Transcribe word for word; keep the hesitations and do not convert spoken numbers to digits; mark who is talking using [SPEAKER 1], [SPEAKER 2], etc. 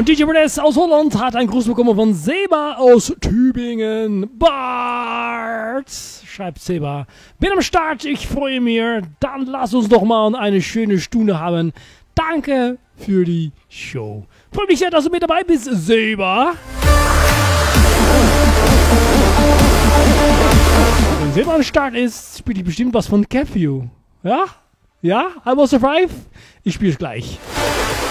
[SPEAKER 1] und D J Brdes aus Holland hat einen Gruß bekommen von Seba aus Tübingen. Bart, schreibt Seba. Bin am Start, ich freue mich. Dann lass uns doch mal eine schöne Stunde haben. Danke für die Show. Freue mich sehr, dass du mit dabei bist, Seba. Wenn Seba am Start ist, spielt ich bestimmt was von Capview. Ja? Ja? I was survive? Ich spiele es gleich.